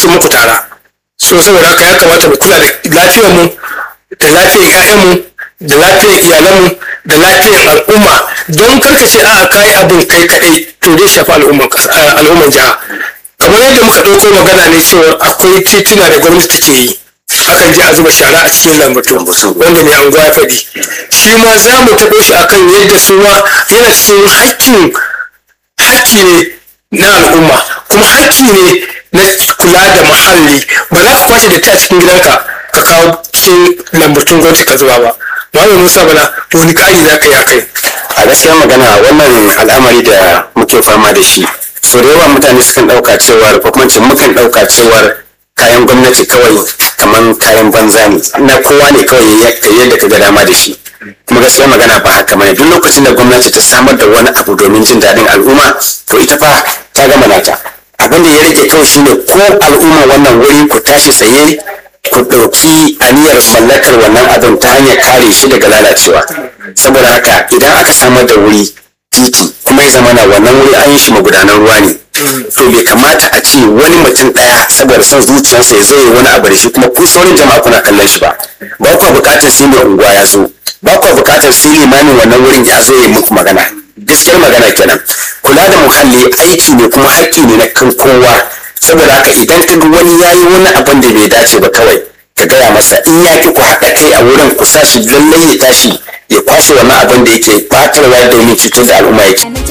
cin muku tara. So saboda haka ya kamata mu kula da lafiyar mu da lafiyar 'ya'yanmu da lafiyar iyalanmu da lafiyar al'umma, don karka ce a kayi abin kai kadai to zai shafi al'umman jiha. Kamar yadda muka ɗauko magana ne cewa akwai tituna da gwamnati take yi, akan je a zuba shara a cikin lambatu wanda mai anguwa ya faɗi, shi ma za mu taɓo shi akan yadda su ma yana cikin hakki ne na al'umma, kuma hakki ne na kula da muhalli. Ba za ka kwashe da ta cikin gidanka ka kawo cikin lambatun gwamnati ka zuba ba. Malam Musa Bala, wani ƙari za ka yi a kai? A gaskiya magana wannan al'amari da muke fama da shi, so da yawa mutane sukan ɗauka cewar, ko kuma mukan ɗauka cewar kayan gwamnati kawai kamar kayan banza ne, na kowa ne kawai yadda ka ga dama da shi. Kuma gaskiya magana ba haka bane. Duk lokacin da gwamnati ta samar da wani abu domin jin daɗin al'umma, to ita fa ta gama nata. Abin da ya rage kawai shine ko al'umma wannan wuri ku tashi tsaye ku ɗauki aniyar mallakar wannan abin ta hanyar kare shi daga lalacewa. Saboda haka idan aka samar da wuri titi kuma ya zama na wannan wuri an yi shi magudanan ruwa ne, to bai kamata a ce wani mutum ɗaya saboda son zuciyarsa ya zo ya wani abu da shi kuma kun saurin jama'a kuna kallon shi ba. Ba ku buƙatar sai mai unguwa ya zo, ba ku buƙatar sai limamin wannan wurin ya zo ya muku magana. Gaskiyar magana kenan. Kula da muhalli aiki ne kuma haƙƙi ne na kan kowa. Saboda haka idan ka ga wani ya yi wani abin da bai dace ba, kawai ka gaya masa, in ya ki ku haɗa kai a wurin ku sa shi lallai ya tashi ya kwashe wannan abin da yake batarwa domin cutar da al'umma yake.